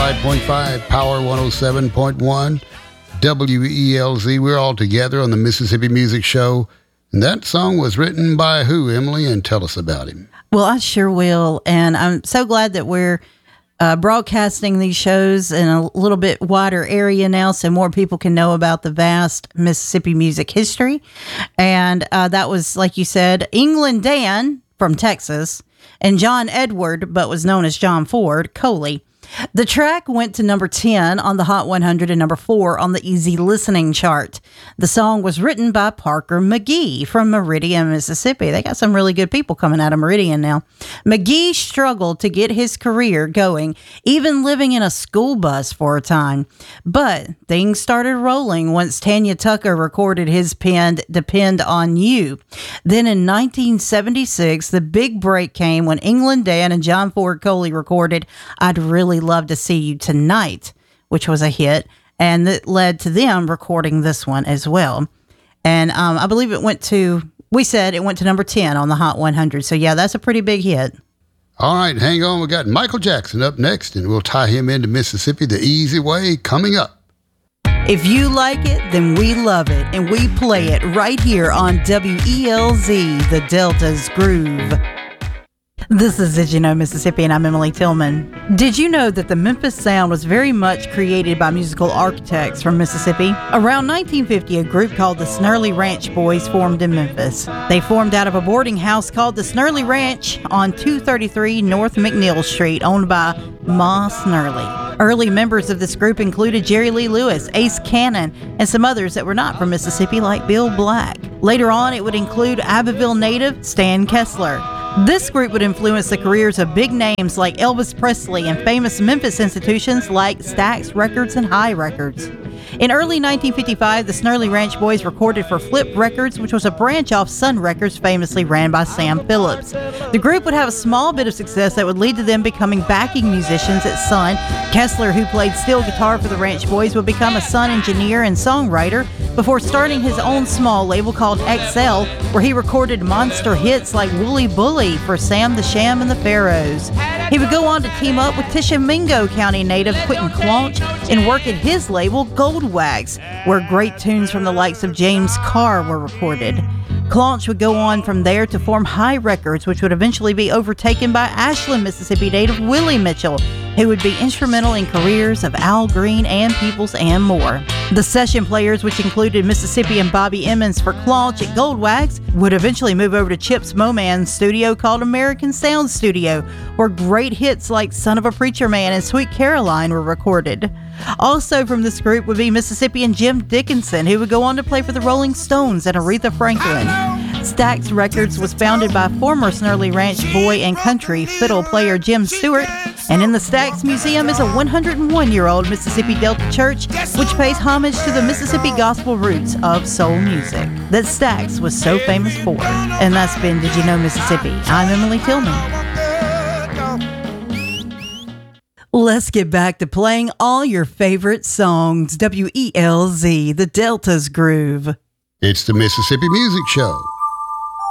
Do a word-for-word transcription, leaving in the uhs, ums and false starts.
five point five, Power one oh seven point one, W E L Z. We're all together on the Mississippi Music Show. And that song was written by who, Emily? And tell us about him. Well, I sure will. And I'm so glad that we're uh, broadcasting these shows in a little bit wider area now so more people can know about the vast Mississippi music history. And uh, that was, like you said, England Dan from Texas and John Edward, but was known as John Ford, Coley. The track went to number ten on the Hot one hundred and number four on the Easy Listening chart. The song was written by Parker McGee from Meridian, Mississippi. They got some really good people coming out of Meridian now. McGee struggled to get his career going, even living in a school bus for a time. But things started rolling once Tanya Tucker recorded his penned Depend on You. Then in nineteen seventy-six, the big break came when England Dan and John Ford Coley recorded I'd Really Love to See You Tonight, which was a hit, and that led to them recording this one as well. And um, I believe it went to, we said it went to number ten on the Hot one hundred. So yeah, that's a pretty big hit. All right, hang on. We got Michael Jackson up next, and we'll tie him into Mississippi the easy way coming up. If you like it, then we love it, and we play it right here on W E L Z, the Delta's Groove. This is Did You Know Mississippi, and I'm Emily Tillman. Did you know that the Memphis sound was very much created by musical architects from Mississippi? Around nineteen fifty, a group called the Snurley Ranch Boys formed in Memphis. They formed out of a boarding house called the Snurley Ranch on two thirty-three North McNeil Street, owned by Ma Snurley. Early members of this group included Jerry Lee Lewis, Ace Cannon, and some others that were not from Mississippi like Bill Black. Later on, it would include Abbeville native Stan Kessler. This group would influence the careers of big names like Elvis Presley and famous Memphis institutions like Stax Records and High Records. In early nineteen fifty-five, the Snurley Ranch Boys recorded for Flip Records, which was a branch off Sun Records famously ran by Sam Phillips. The group would have a small bit of success that would lead to them becoming backing musicians at Sun. Kessler, who played steel guitar for the Ranch Boys, would become a Sun engineer and songwriter before starting his own small label called X L, where he recorded monster hits like Wooly Bully for Sam the Sham and the Pharaohs. He would go on to team up with Tishomingo County native Quentin Claunch and work at his label Goldwax, where great tunes from the likes of James Carr were recorded. Claunch would go on from there to form High Records, which would eventually be overtaken by Ashland, Mississippi native Willie Mitchell, who would be instrumental in careers of Al Green, Ann Peebles, and more. The session players, which included Mississippian Bobby Emmons for Claunch at Goldwax, would eventually move over to Chips Moman's studio called American Sound Studio, where great hits like Son of a Preacher Man and Sweet Caroline were recorded. Also from this group would be Mississippian Jim Dickinson, who would go on to play for the Rolling Stones and Aretha Franklin. Stax Records was founded by former Snurley Ranch boy and country fiddle player Jim Stewart, and in the Stax Museum is a one hundred one year old Mississippi Delta church which pays homage to the Mississippi gospel roots of soul music that Stax was so famous for. And that's been Did You Know Mississippi? I'm Emily Tillman. Let's get back to playing all your favorite songs. W E L Z, the Delta's Groove. It's the Mississippi Music Show.